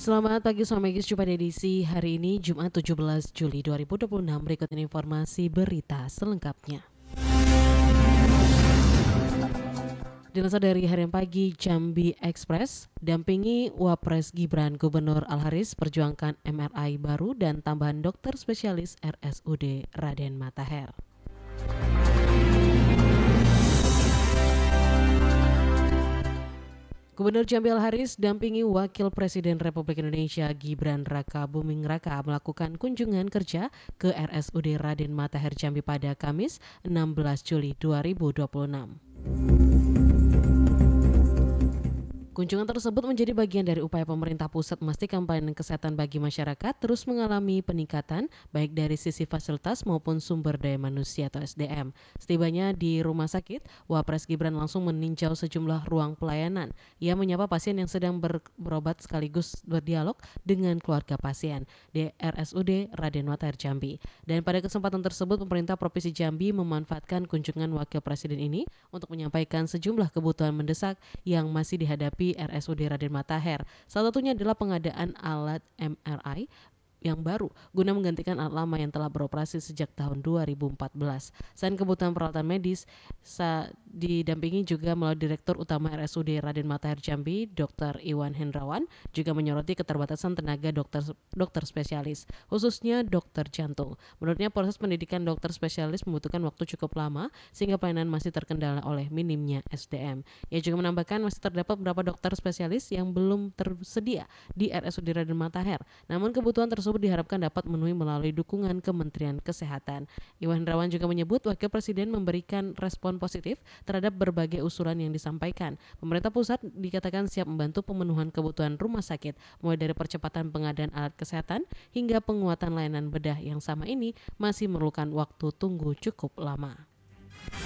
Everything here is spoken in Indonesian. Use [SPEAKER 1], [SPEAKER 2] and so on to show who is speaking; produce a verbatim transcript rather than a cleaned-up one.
[SPEAKER 1] Selamat pagi Sobat Megis, jumpa di edisi hari ini Jumat tujuh belas Juli dua ribu dua puluh enam. Berikut ini informasi berita selengkapnya. Dilansir dari Harian Pagi Jambi Express, dampingi Wapres Gibran, Gubernur Al-Haris perjuangkan M R I baru dan tambahan dokter spesialis R S U D Raden Matahir. Gubernur Jambi Al-Haris dampingi Wakil Presiden Republik Indonesia Gibran Raka Buming Raka melakukan kunjungan kerja ke R S U D Raden Matahir Jambi pada Kamis enam belas Juli dua ribu dua puluh enam. Kunjungan tersebut menjadi bagian dari upaya pemerintah pusat memastikan pelayanan kesehatan bagi masyarakat terus mengalami peningkatan baik dari sisi fasilitas maupun sumber daya manusia atau S D M. Setibanya di rumah sakit, Wapres Gibran langsung meninjau sejumlah ruang pelayanan. Ia menyapa pasien yang sedang ber- berobat sekaligus berdialog dengan keluarga pasien di R S U D Raden Matahir Jambi. Dan pada kesempatan tersebut, pemerintah Provinsi Jambi memanfaatkan kunjungan Wakil Presiden ini untuk menyampaikan sejumlah kebutuhan mendesak yang masih dihadapi R S U D Raden Matahir. Salah satunya adalah pengadaan alat M R I yang baru guna menggantikan alat lama yang telah beroperasi sejak tahun dua ribu empat belas. Selain kebutuhan peralatan medis, saat didampingi juga melalui Direktur Utama R S U D Raden Matahir Jambi, Dokter Iwan Hendrawan, juga menyoroti keterbatasan tenaga dokter dokter spesialis, khususnya dokter jantung. Menurutnya proses pendidikan dokter spesialis membutuhkan waktu cukup lama sehingga pelayanan masih terkendala oleh minimnya S D M. Ia juga menambahkan masih terdapat beberapa dokter spesialis yang belum tersedia di R S U D Raden Matahir. Namun kebutuhan tersebut diharapkan dapat memenuhi melalui dukungan Kementerian Kesehatan. Iwan Hendrawan juga menyebut Wakil Presiden memberikan respon positif terhadap berbagai usulan yang disampaikan. Pemerintah pusat dikatakan siap membantu pemenuhan kebutuhan rumah sakit, mulai dari percepatan pengadaan alat kesehatan hingga penguatan layanan bedah yang sama ini masih memerlukan waktu tunggu cukup lama.